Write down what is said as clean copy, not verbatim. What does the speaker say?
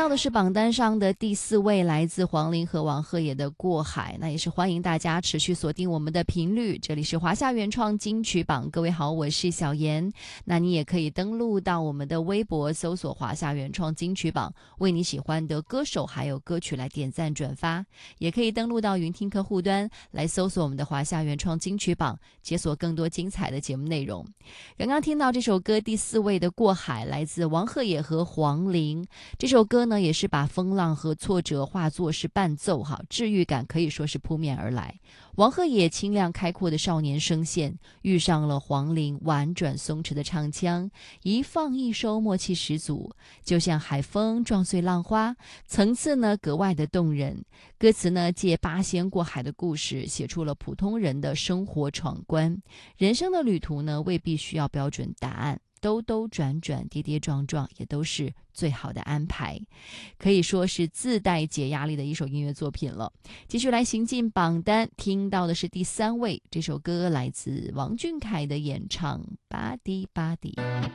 到的是榜单上的第4位，来自黄龄和王鹤野的《过海》。那也是欢迎大家持续锁定我们的频率，这里是华夏原创金曲榜。各位好，我是小妍。那你也可以登录到我们的微博，搜索华夏原创金曲榜，为你喜欢的歌手还有歌曲来点赞转发。也可以登录到云听客户端来搜索我们的华夏原创金曲榜，解锁更多精彩的节目内容。刚刚听到这首歌第4位的《过海》，来自王鹤野和黄龄。这首歌呢，也是把风浪和挫折化作是伴奏，治愈感可以说是扑面而来。王鹤野清亮开阔的少年声线，遇上了黄龄婉转松弛的唱腔，一放一收，默契十足，就像海风撞碎浪花，层次呢格外的动人。歌词呢借八仙过海的故事，写出了普通人的生活闯关。人生的旅途呢，未必需要标准答案，兜兜转转，跌跌撞撞，也都是最好的安排，可以说是自带解压力的一首音乐作品了。继续来行进榜单，听到的是第3位，这首歌来自王俊凯的演唱《巴迪巴迪》。